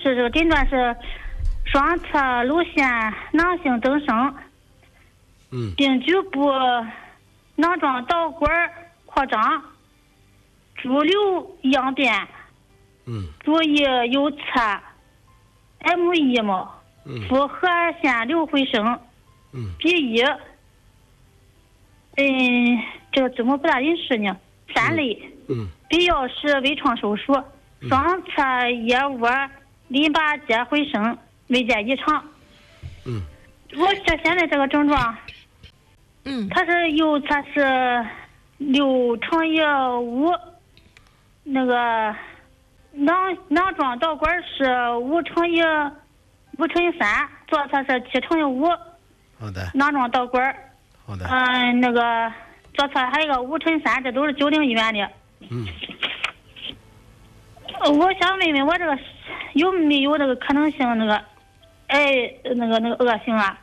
是这个诊断是双侧颅腺囊性增生，并局部囊状导管扩张，主瘤样变，主翼右侧 M1 复合腺瘤回声，比1，这个字母不大认识呢，3类，必要时微创手术，双侧腋窝淋巴结回声，未见异常。我这现在这个症状，它是右侧是6×5，那个囊状导管是5×3，左侧是7×5。 好的。 囊状导管。 好的。 那个左侧还有一个5×3，这都是90医院的。我想问问我这个有没有这个可能性，那个那个恶性啊？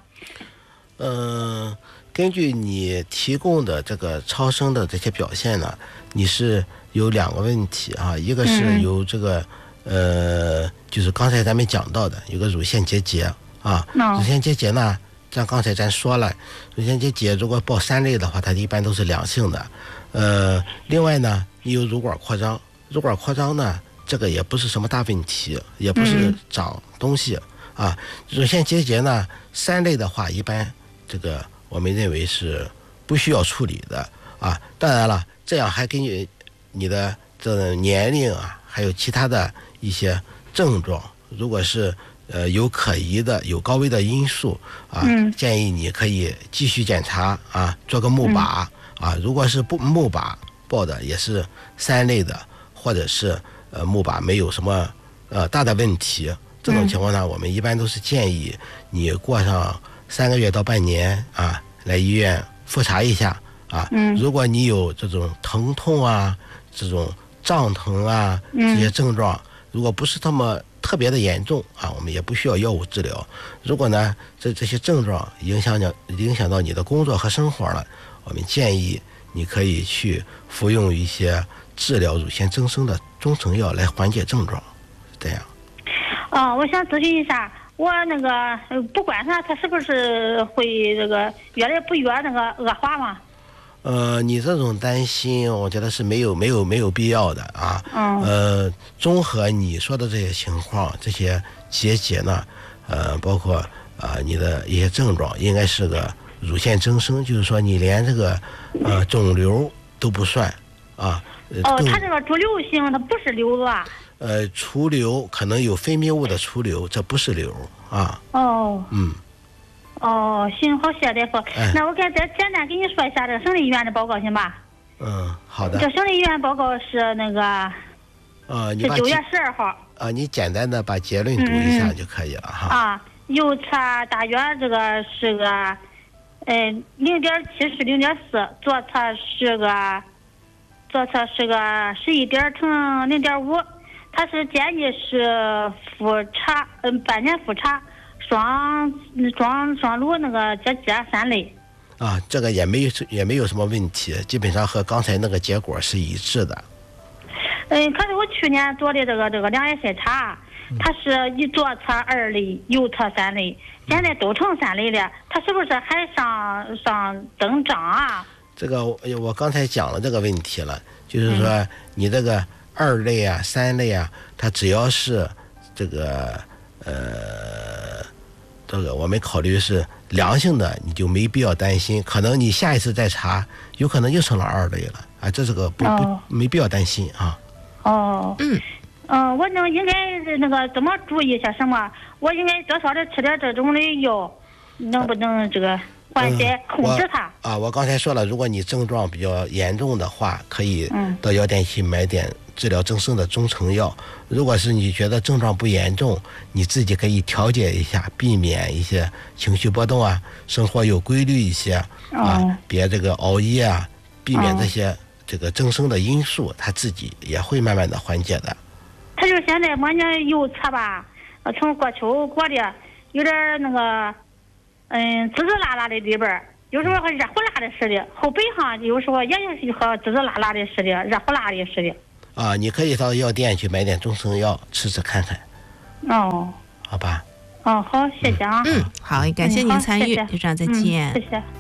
根据你提供的这个超声的这些表现呢，你是有2个问题啊，一个是有这个就是刚才咱们讲到的有个乳腺结节啊，乳腺结节呢，刚才咱说了，乳腺结节如果报3类的话，它一般都是良性的。另外呢，你有乳管扩张，乳管扩张呢，这个也不是什么大问题，也不是长东西啊。乳腺结节呢，3类的话，一般这个我们认为是不需要处理的啊。当然了，这样还根据你的这个年龄啊，还有其他的一些症状，如果是有可疑的、有高危的因素啊，建议你可以继续检查啊，做个钼靶啊。如果是钼靶报的也是3类的，或者是钼靶没有什么大的问题，这种情况下，我们一般都是建议你过上3个月到半年啊，来医院复查一下啊。如果你有这种疼痛啊、这种胀疼啊这些症状，如果不是特别的严重啊，我们也不需要药物治疗。如果呢这些症状影响到你的工作和生活了，我们建议你可以去服用一些治疗乳腺增生的中成药来缓解症状，这样。 我想咨询一下，我那个不管它是不是会这个越来不越那个恶化吗？ 你这种担心，我觉得是没有必要的啊。综合你说的这些情况，这些结节呢，包括你的一些症状，应该是个乳腺增生，就是说你连这个肿瘤都不算啊。 它这个主瘤性，它不是瘤子啊。 除瘤可能有分泌物的除瘤，这不是瘤啊。 行，好，谢大夫。那我再简单给你说一下这个省立医院的报告，行吧？ 好的。 这省立医院报告是那个是9月12号。 你简单的把结论读一下就可以了哈。 右侧大约这个是个0.7是0.4，左侧是个11×0.5，它是建议是复查半年复查。双颅那个结节3类这个也没有什么问题，基本上和刚才那个结果是一致的。 可是我去年做的这个两癌筛查，它是左侧2类，右侧3类，现在都成3类了，它是不是还上增长啊？ 这个我刚才讲了这个问题了，就是说你这个2类啊、3类啊，它只要是这个我们考虑是良性的，你就没必要担心。可能你下一次再查，有可能又成了2类了啊，这是个没必要担心啊。 我应该那个怎么注意些什么？我应该多少的吃点这种的药，能不能这个缓解控制它？ 我刚才说了，如果你症状比较严重的话，可以到药店去买点治疗增生的中成药。如果是你觉得症状不严重，你自己可以调节一下，避免一些情绪波动啊，生活有规律一些别这个熬夜啊，避免这些这个增生的因素，它自己也会慢慢的缓解的。 他就现在我呢右侧吧，从过秋过的有点那个滋滋啦啦的里边，有时候和热乎辣的似的，后背上有时候也有和滋滋啦啦的似的，热乎辣的似的。 你可以到药店去买点中成药吃吃看看。 哦， 好吧？ 哦，好，谢谢啊。 好，也感谢您参与，局长再见。 谢谢。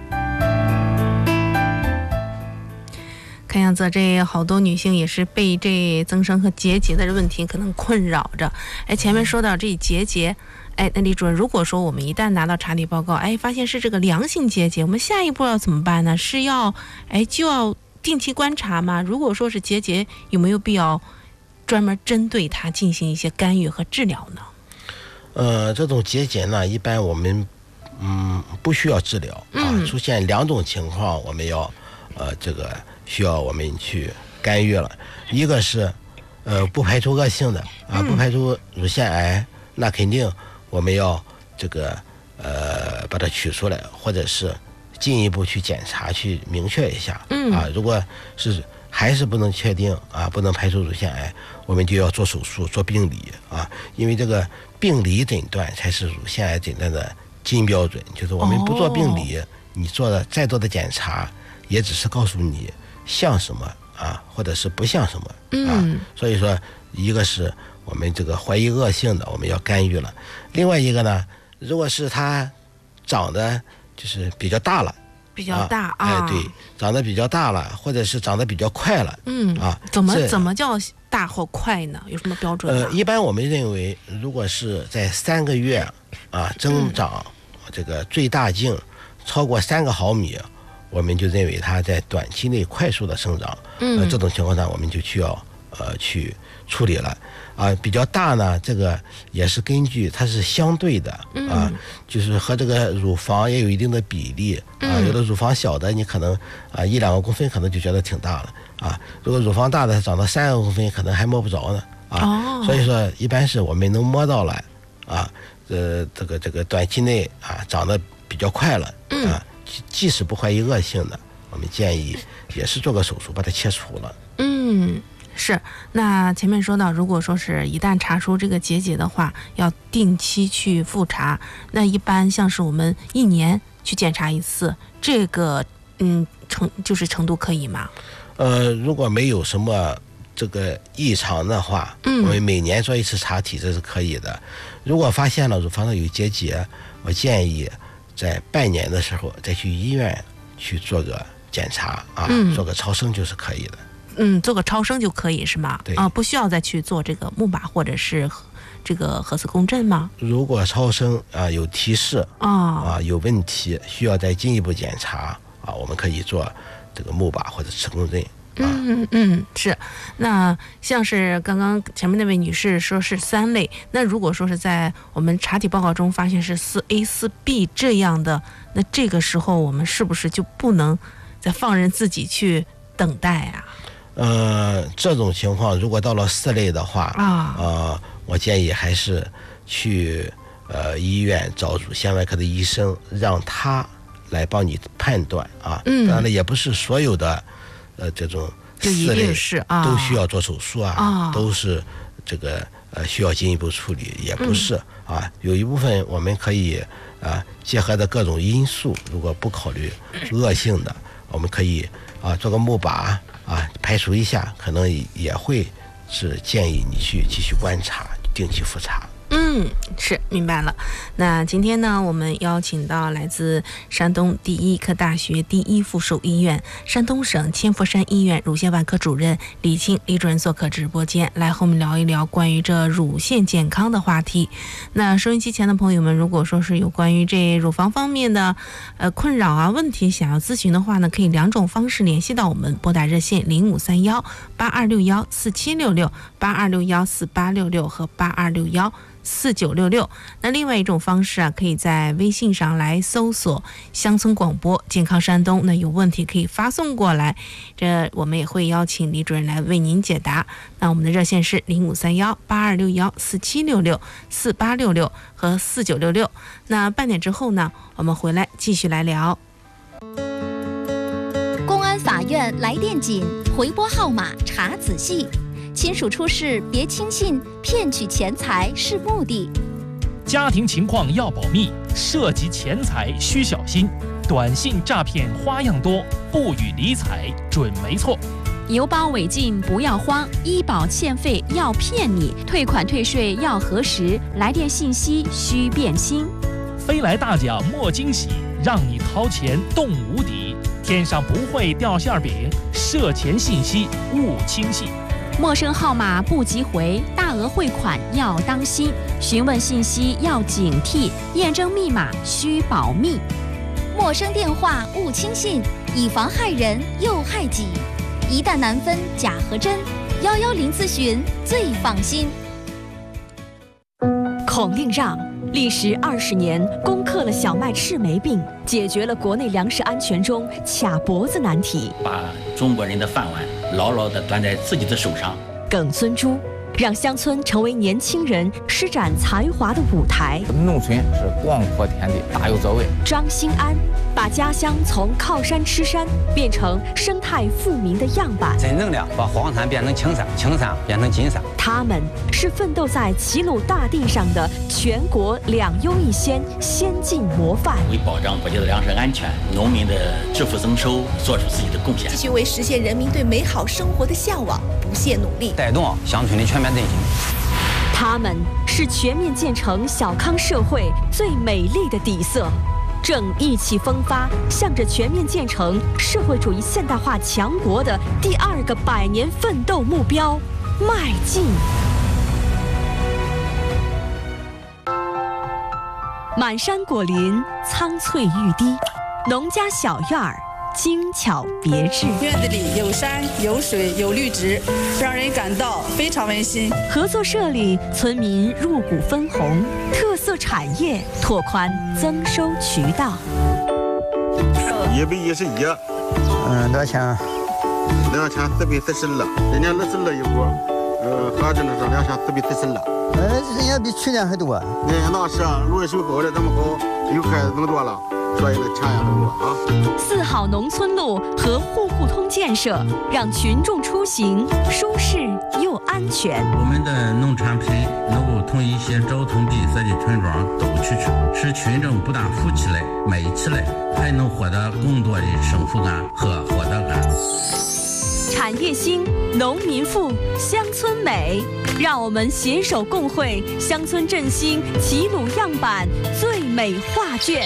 看样子这好多女性也是被这增生和结节的问题可能困扰着。前面说到这结节，那李主任，如果说我们一旦拿到查体报告，发现是这个良性结节，我们下一步要怎么办呢？是要就要定期观察吗？如果说是结节，有没有必要专门针对它进行一些干预和治疗呢？ 这种结节呢，一般我们不需要治疗出现2种情况，我们要这个需要我们去干预了。一个是不排除恶性的不排除乳腺癌，那肯定我们要这个把它取出来，或者是进一步去检查，去明确一下如果是还是不能确定不能排除乳腺癌，我们就要做手术做病理因为这个病理诊断才是乳腺癌诊断的金标准，就是我们不做病理，你做的再多的检查也只是告诉你像什么或者是不像什么所以说一个是我们这个怀疑恶性的，我们要干预了。另外一个呢，如果是它长得就是比较大了， 比较大对，长得比较大了，或者是长得比较快了怎么叫大或快呢？有什么标准一般我们认为，如果是在3个月增长这个最大径超过3个毫米，我们就认为它在短期内快速的生长这种情况下我们就需要去处理了比较大呢，这个也是根据它是相对的就是和这个乳房也有一定的比例有的乳房小的你可能1-2个公分可能就觉得挺大了如果乳房大的长到3个公分可能还摸不着呢所以说一般是我们能摸到了这个短期内长得比较快了即使不怀疑恶性的，我们建议也是做个手术把它切除了。 是。那前面说到，如果说是一旦查出这个结节的话，要定期去复查。那一般像是我们1年去检查一次，这个程度可以吗？ 如果没有什么这个异常的话，我们每年做一次查体这是可以的。如果发现了乳房上有结节，我建议在半年的时候再去医院去做个检查做个超声就是可以的。 做个超声就可以是吗？ 对不需要再去做这个钼靶或者是这个核磁共振吗？ 如果超声有提示有问题需要再进一步检查我们可以做这个钼靶或者磁共振。 是。那像是刚刚前面那位女士说是3类，那如果说是在我们查体报告中发现是4A、4B 这样的，那这个时候我们是不是就不能再放任自己去等待这种情况如果到了4类的话我建议还是去医院找乳腺外科的医生，让他来帮你判断当然了也不是所有的这种4类都需要做手术都是这个需要进一步处理，也不是有一部分我们可以结合的各种因素，如果不考虑恶性的，我们可以做个钼靶排除一下，可能也会是建议你去继续观察，定期复查。 是，明白了。那今天呢，我们邀请到来自山东第一医科大学第一附属医院、山东省千佛山医院乳腺外科主任李青李主任做客直播间，来和我们聊一聊关于这乳腺健康的话题。那收音机前的朋友们，如果说是有关于这乳房方面的困扰问题想要咨询的话呢，可以2种方式联系到我们，拨打热线0531-8261-4766、8261-4866和8261-4966。那另外一种方式可以在微信上来搜索乡村广播健康山东，那有问题可以发送过来，这我们也会邀请李主任来为您解答。那我们的热线是0531-8261-4766、4866和4966。那半点之后呢，我们回来继续来聊。 公安法院来电紧，回拨号码查仔细，亲属出事别轻信，骗取钱财是目的。 家庭情况要保密，涉及钱财需小心。短信诈骗花样多，不予理睬准没错。 邮包违禁不要慌，医保欠费要骗你，退款退税要核实，来电信息需变清。 飞来大奖莫惊喜，让你掏钱动无敌，天上不会掉馅饼，涉钱信息勿轻信。 陌生号码不急回，大额汇款要当心，询问信息要警惕，验证密码需保密。 陌生电话勿轻信，以防害人又害己。一旦难分假和真，110咨询最放心。 孔令让历时20年，攻克了小麦赤霉病，解决了国内粮食安全中卡脖子难题， 把中国人的饭碗牢牢地端在自己的手上。 耿尊珠让乡村成为年轻人施展才华的舞台。 农村是广阔天地，大有作为。 张兴安把家乡从靠山吃山变成生态富民的样板， 真正的把黄山变成青山，青山变成金山。 他们是奋斗在齐鲁大地上的全国2优1先先进模范， 为保障国家的粮食安全、农民的致富增收做出自己的贡献， 继续为实现人民对美好生活的向往不懈努力， 带动乡村的全面振兴。 他们是全面建成小康社会最美丽的底色，正意气风发，向着全面建成社会主义现代化强国的第2个100年奋斗目标迈进。满山果林，苍翠欲滴，农家小院儿，精巧别致。 院子里有山有水有绿植，让人感到非常温馨。 合作社里，村民入股分红，特色产业拓宽增收渠道。 111， 多少钱 ？2440了，人家24了一股，合着呢是2440了。 人家比去年还多。 那是啊，芦水沟的这么好，又开始更多了。所以呢，钱也更多啊。 4号农村路和户户通建设，让群众出行舒适又安全。 我们的农产品能够从一些交通闭塞的村庄走出去，使群众不但富起来、美起来，还能获得更多的幸福感和获得感。 产业兴，农民富，乡村美，让我们携手共绘乡村振兴齐鲁样板最美画卷。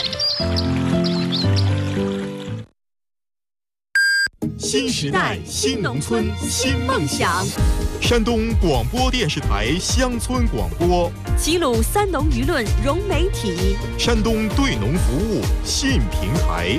新时代新农村新梦想， 山东广播电视台乡村广播， 齐鲁3农舆论融媒体， 山东对农服务信平台。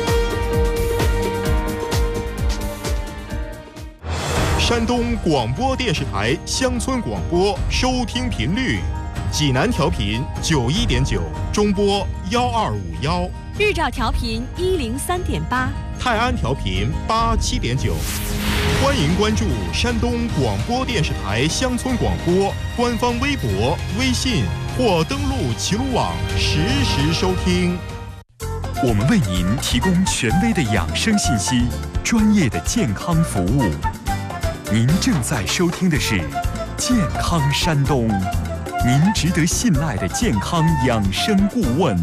山东广播电视台乡村广播收听频率：济南调频91.9，中波12551； 日照调频103.8， 泰安调频87.9。欢迎关注山东广播电视台乡村广播官方微博、微信或登录齐鲁网实时收听。 我们为您提供权威的养生信息，专业的健康服务。您正在收听的是《健康山东》，您值得信赖的健康养生顾问。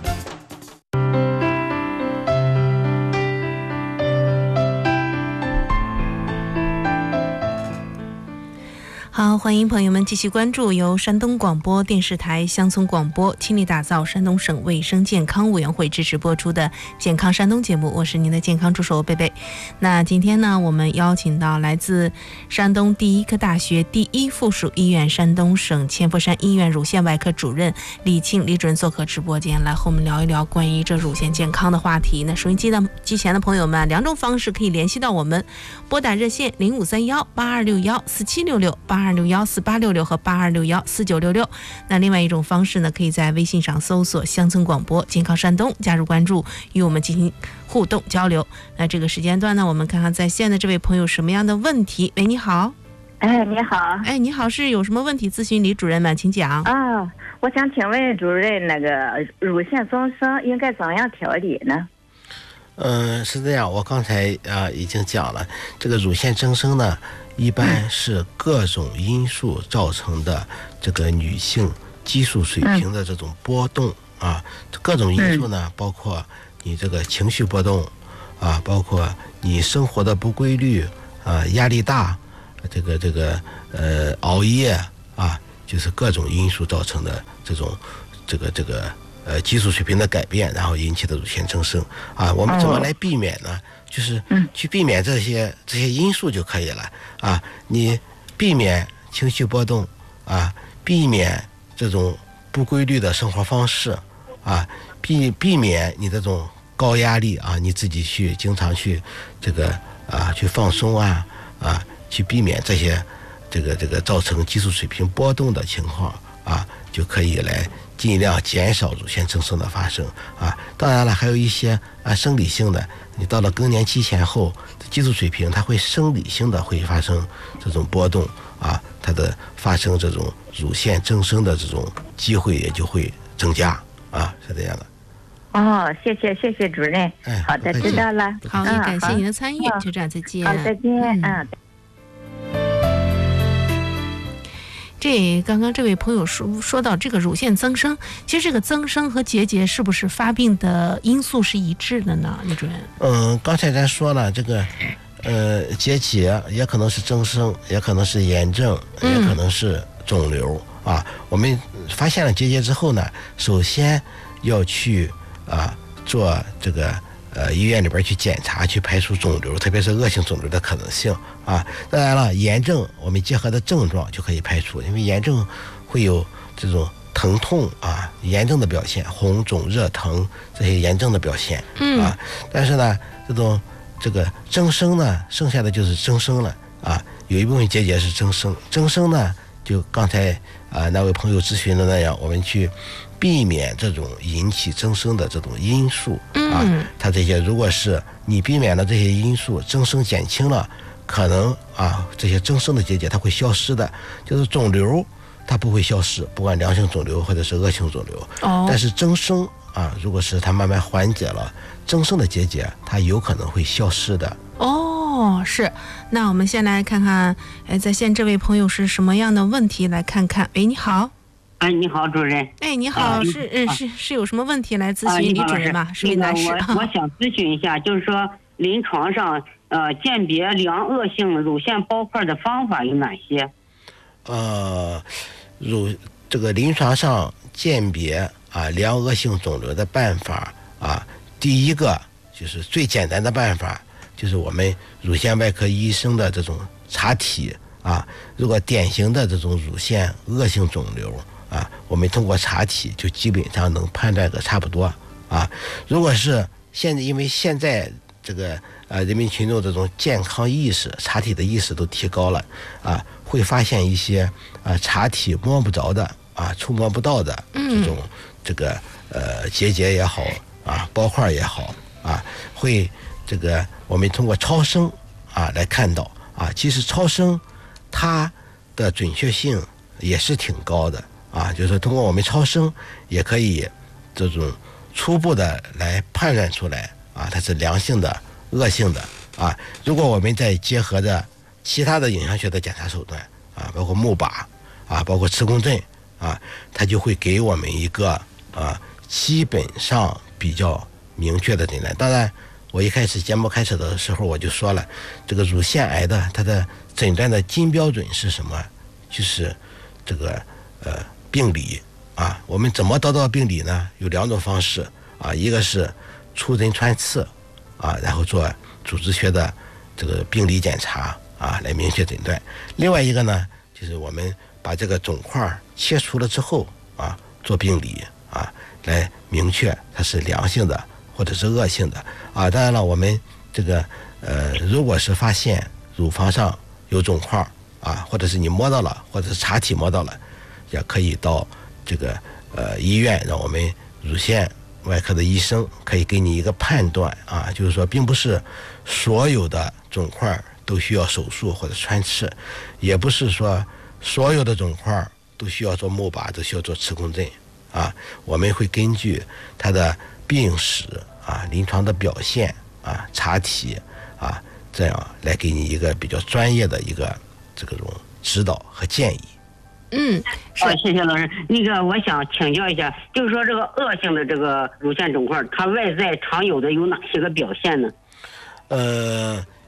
好，欢迎朋友们继续关注由山东广播电视台乡村广播倾力打造山东省卫生健康委员会支持播出的健康山东节目，我是您的健康助手贝贝。那今天呢，我们邀请到来自山东第一科大学第1附属医院山东省千佛山医院乳腺外科主任李庆李主任做客直播间，来和我们聊一聊关于这乳腺健康的话题。那收音机前的朋友们，2种方式可以联系到我们，拨打热线053182614766 82614866和82614966。那另外一种方式呢，可以在微信上搜索乡村广播健康山东，加入关注，与我们进行互动交流。那这个时间段呢，我们看看在线的这位朋友什么样的问题。喂，你好。 你好。 你好，是有什么问题咨询李主任们，请讲。 我想请问主任，那个乳腺增生应该怎样调理呢？ 是这样，我刚才已经讲了，这个乳腺增生呢，一般是各种因素造成的这个女性激素水平的这种波动啊，各种因素呢，包括你这个情绪波动啊，包括你生活的不规律压力大，熬夜啊，就是各种因素造成的这种激素水平的改变，然后引起的乳腺增生啊。我们怎么来避免呢？就是去避免这些因素就可以了啊。你避免情绪波动啊，避免这种不规律的生活方式啊，避免你这种高压力啊，你自己经常去去放松啊，去避免这些造成激素水平波动的情况啊，就可以来尽量减少乳腺增生的发生啊。当然了，还有一些生理性的，你到了更年期前后，激素水平它会生理性的会发生这种波动啊，它的发生这种乳腺增生的这种机会也就会增加啊，是这样的。 谢谢主任。好的，知道了。 好，也感谢您的参与，就这样，再见。 好，再见。 刚刚这位朋友说到这个乳腺增生，其实这个增生和结节是不是发病的因素是一致的呢？李主任？ 刚才咱说了，这个结节也可能是增生，也可能是炎症，也可能是肿瘤啊。我们发现了结节之后呢，首先要去做这个医院里边去检查，去排除肿瘤，特别是恶性肿瘤的可能性啊。当然了，炎症我们结合的症状就可以排除，因为炎症会有这种疼痛啊，炎症的表现，红肿热疼这些炎症的表现啊。但是呢，这个增生呢，剩下的就是增生了啊。有一部分结节是增生呢，就刚才那位朋友咨询的那样，我们去避免这种引起增生的这种因素啊。它这些如果是你避免了这些因素，增生减轻了，可能这些增生的结节它会消失的。就是肿瘤它不会消失，不管良性肿瘤或者是恶性肿瘤。但是增生如果是它慢慢缓解了，增生的结节它有可能会消失的。 是。那我们先来看看在线这位朋友是什么样的问题，来看看。喂，你好。 你好，主任。 你好，是有什么问题来咨询李主任吗？是位男士。 我想咨询一下，就是说临床上鉴别良恶性乳腺包块的方法有哪些？ 这个临床上鉴别良恶性肿瘤的办法第一个就是最简单的办法，就是我们乳腺外科医生的这种查体如果典型的这种乳腺恶性肿瘤我们通过查体就基本上能判断个差不多如果是因为现在这个人民群众这种健康意识、查体的意识都提高了会发现一些查体摸不着的触摸不到的这个结节也好包块也好会我们通过超声来看到其实超声它的准确性也是挺高的就是通过我们超声也可以这种初步的来判断出来它是良性的、恶性的如果我们再结合着其他的影像学的检查手段包括钼靶包括磁共振它就会给我们一个基本上比较明确的诊断。当然我一开始节目开始的时候我就说了，这个乳腺癌的它的诊断的金标准是什么？就是这个病理我们怎么得到病理呢？有两种方式一个是出针穿刺然后做组织学的这个病理检查来明确诊断。另外一个呢，就是我们把这个肿块切除了之后做病理来明确它是良性的或者是恶性的当然了，我们这个如果是发现乳房上有肿块或者是你摸到了，或者是查体摸到了，也可以到这个医院，让我们乳腺外科的医生可以给你一个判断就是说并不是所有的肿块都需要手术或者穿刺，也不是说所有的肿块都需要做钼靶，都需要做磁共振我们会根据它的病史临床的表现查体这样来给你一个比较专业的一个这种指导和建议。 谢谢老师。那个我想请教一下，就是说这个恶性的这个乳腺肿块，它外在常有的有哪些个表现呢？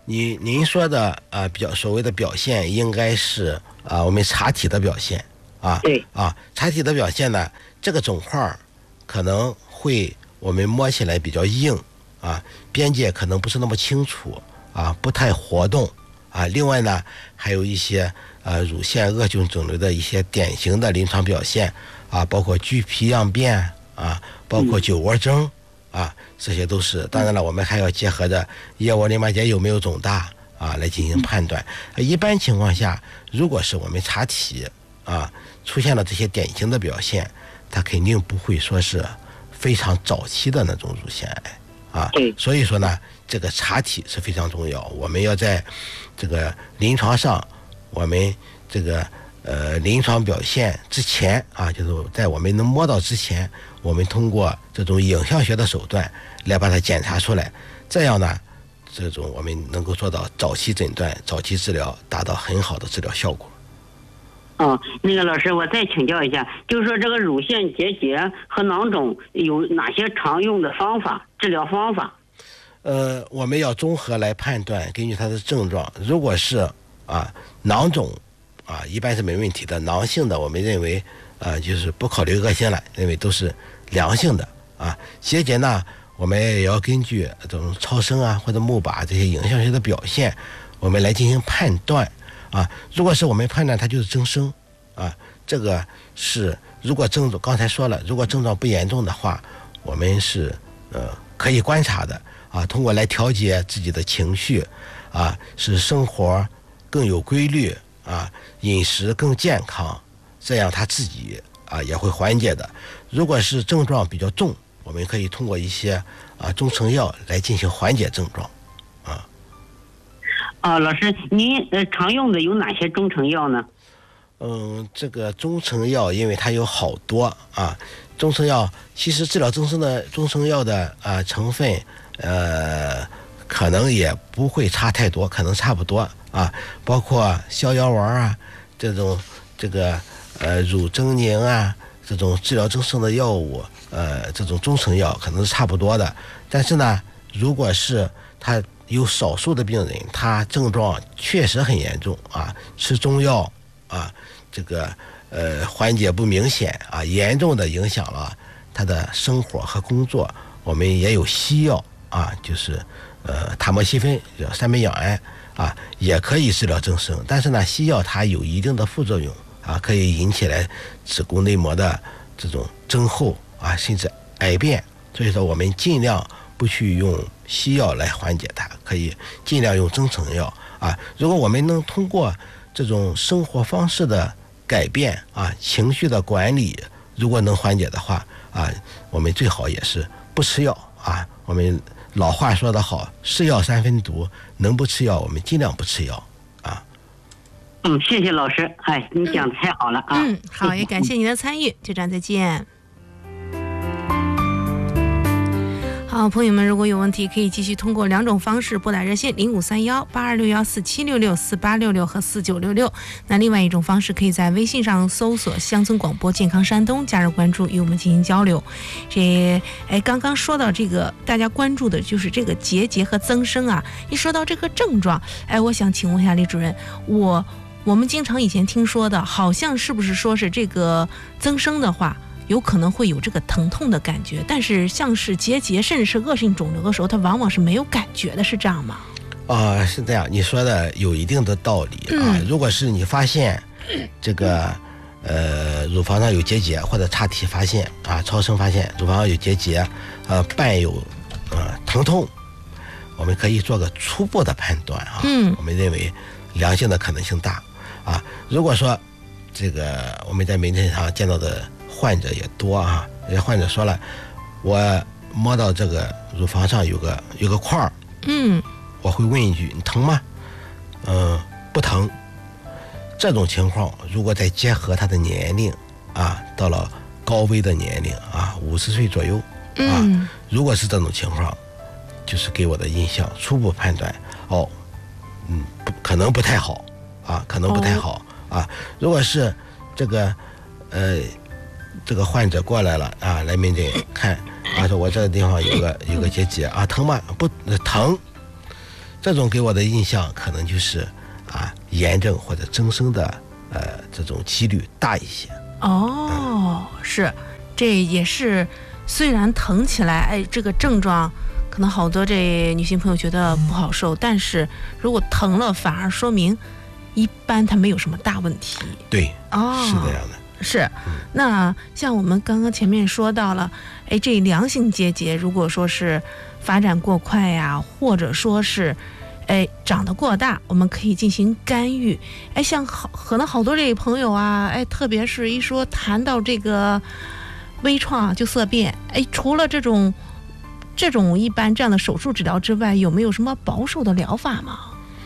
您说的所谓的表现应该是我们查体的表现啊。 对查体的表现呢，这个肿块可能会我们摸起来比较硬啊，边界可能不是那么清楚啊，不太活动啊。另外呢，还有一些乳腺恶性肿瘤的一些典型的临床表现啊，包括橘皮样变啊，包括酒窝征啊，这些都是。当然了，我们还要结合着腋窝淋巴结有没有肿大啊来进行判断。一般情况下，如果是我们查体啊出现了这些典型的表现，它肯定不会说是非常早期的那种乳腺癌啊。所以说呢，这个查体是非常重要。我们要在这个临床上，我们这个临床表现之前啊，就是在我们能摸到之前，我们通过这种影像学的手段来把它检查出来，这样呢，这种我们能够做到早期诊断、早期治疗，达到很好的治疗效果。 那个老师，我再请教一下，就是说这个乳腺结节和囊肿有哪些常用的方法、治疗方法？ 我们要综合来判断，根据它的症状。如果是囊肿一般是没问题的。囊性的我们认为就是不考虑恶性了，认为都是良性的啊。结节呢，我们也要根据这种超声或者钼靶这些影像学的表现，我们来进行判断啊。如果是我们判断它就是增生啊，这个是如果症状刚才说了，如果症状不严重的话，我们是可以观察的啊，通过来调节自己的情绪啊，使生活更有规律啊，饮食更健康，这样他自己也会缓解的。如果是症状比较重，我们可以通过一些中成药来进行缓解症状老师，您常用的有哪些中成药呢？ 这个中成药因为它有好多啊，中成药其实治疗增生的中成药的成分可能也不会差太多，可能差不多啊，包括逍遥丸这种乳增宁这种治疗增生的药物，这种中成药可能是差不多的。但是呢，如果是他有少数的病人，他症状确实很严重吃中药缓解不明显严重的影响了他的生活和工作，我们也有西药就是塔莫西芬三酶氧胺也可以治疗增生。但是呢，西药它有一定的副作用可以引起来子宫内膜的这种增厚甚至癌变。所以说我们尽量不去用西药来缓解它，可以尽量用中成药如果我们能通过这种生活方式的改变情绪的管理，如果能缓解的话我们最好也是不吃药我们老话说得好，是药三分毒，能不吃药我们尽量不吃药谢谢老师，你讲的太好了好，也感谢您的参与，就这样，再见。好，朋友们，如果有问题，可以继续通过2种方式拨打热线0531-8261-4766、4866和4966。那另外一种方式，可以在微信上搜索乡村广播健康山东，加入关注，与我们进行交流。刚刚说到这个，大家关注的就是这个结节和增生一说到这个症状，我想请问一下李主任，我们经常以前听说的，好像是不是说是这个增生的话，有可能会有这个疼痛的感觉，但是像是结节甚至是恶性肿瘤的时候，它往往是没有感觉的，是这样吗？ 是这样，你说的有一定的道理如果是你发现这个乳房上有结节，或者查体发现超声发现乳房上有结节伴有疼痛，我们可以做个初步的判断我们认为良性的可能性大如果说这个我们在门诊上见到的患者也多有些患者说了，我摸到这个乳房上有个块儿我会问一句，你疼吗？不疼。这种情况如果再结合他的年龄到了高危的年龄50岁左右如果是这种情况，就是给我的印象初步判断可能不太好可能不太好如果是这个患者过来了来门诊看说我这个地方有个结节疼吗？不疼。 这种给我的印象可能就是炎症或者增生的这种几率大一些。 是，这也是虽然疼起来，这个症状可能好多这女性朋友觉得不好受，但是如果疼了，反而说明一般它没有什么大问题。 对，是这样的。 是，那像我们刚刚前面说到了，这良性结节如果说是发展过快呀，或者说是长得过大，我们可以进行干预。像可能好多这朋友啊，特别是一说谈到这个微创就色变，除了这种一般这样的手术治疗之外，有没有什么保守的疗法吗？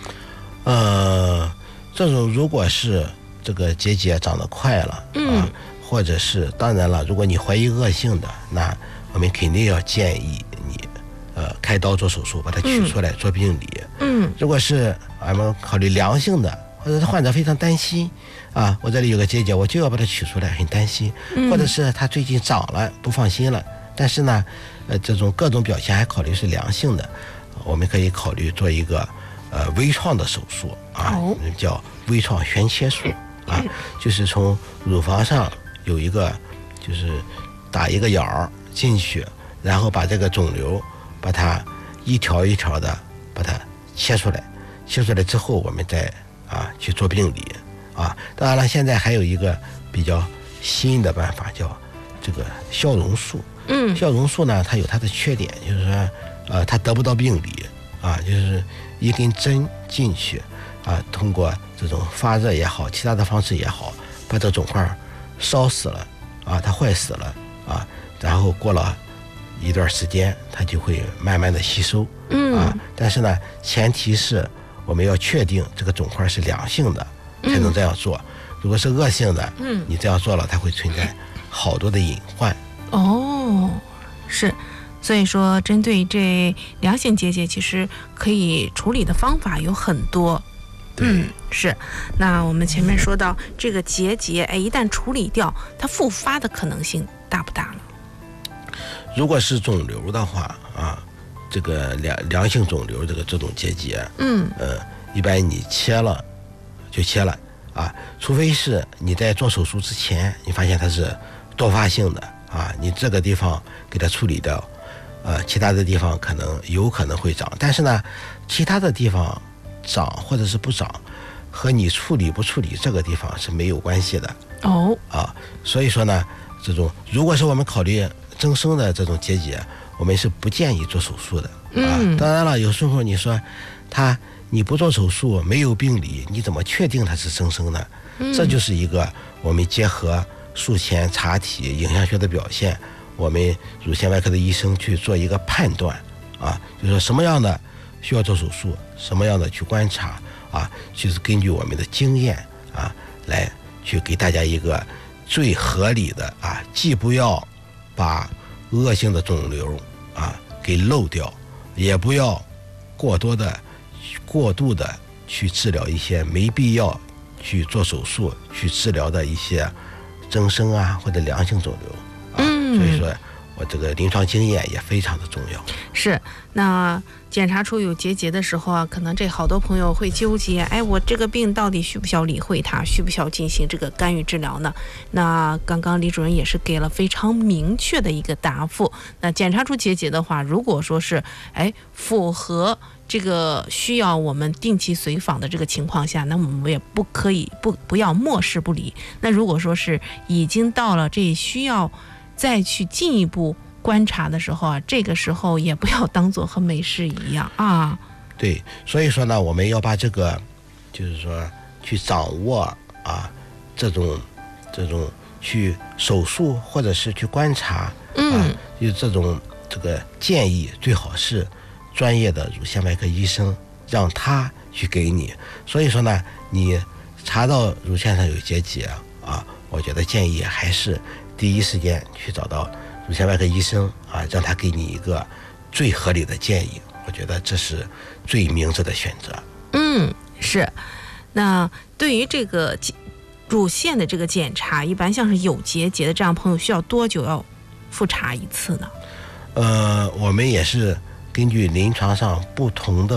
这种如果是这个结节长得快了，或者是当然了，如果你怀疑恶性的，那我们肯定要建议你开刀做手术把它取出来做病理。如果是我们考虑良性的，或者是患者非常担心我这里有个结节，我就要把它取出来，很担心，或者是他最近长了不放心了，但是呢这种各种表现还考虑是良性的，我们可以考虑做一个微创的手术叫微创旋切术就是从乳房上有一个就是打一个眼儿进去，然后把这个肿瘤把它一条一条的把它切出来之后，我们再去做病理当然了，现在还有一个比较新的办法叫这个消融术。消融术呢，它有它的缺点，就是说它得不到病理就是一根针进去通过这种发热也好，其他的方式也好，把这肿块烧死了它坏死了然后过了一段时间它就会慢慢的吸收但是呢前提是我们要确定这个肿块是良性的才能这样做，如果是恶性的你这样做了它会存在好多的隐患。 是，所以说针对这良性结节其实可以处理的方法有很多。是。那我们前面说到这个结节一旦处理掉，它复发的可能性大不大呢？ 如果是肿瘤的话这个良性肿瘤这种结节一般你切了就切了除非是你在做手术之前你发现它是多发性的你这个地方给它处理掉其他的地方有可能会长，但是呢其他的地方长或者是不长和你处理不处理这个地方是没有关系的所以说呢这种如果是我们考虑增生的这种结节，我们是不建议做手术的当然了，有时候你说你不做手术没有病理，你怎么确定它是增生呢？这就是一个我们结合术前查体影像学的表现，我们乳腺外科的医生去做一个判断就是说什么样的需要做手术，什么样的去观察就是根据我们的经验来去给大家一个最合理的既不要把恶性的肿瘤给漏掉，也不要过度的去治疗一些没必要去做手术去治疗的一些增生或者良性肿瘤所以说我这个临床经验也非常的重要。 是，那检查出有结节的时候可能这好多朋友会纠结，我这个病到底需不需要理会它，需不需要进行这个干预治疗呢？那刚刚李主任也是给了非常明确的一个答复。那检查出结节的话，如果说是符合这个需要我们定期随访的这个情况下，那我们也不要漠视不理。那如果说是已经到了这需要再去进一步观察的时候这个时候也不要当做和没事一样对，所以说呢我们要把这个就是说去掌握这种去手术或者是去观察有这种这个建议最好是专业的乳腺外科医生让他去给你。所以说呢你查到乳腺上有结节我觉得建议还是第一时间去找到乳腺外科医生让他给你一个最合理的建议，我觉得这是最明智的选择。 是。那对于这个乳腺的这个检查，一般像是有结节的这样朋友需要多久要复查一次呢？ 我们也是根据临床上不同的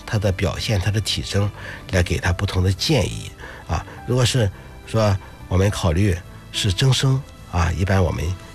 他的表现、他的体征，来给他不同的建议啊。如果是说我们考虑是增生啊，一般我们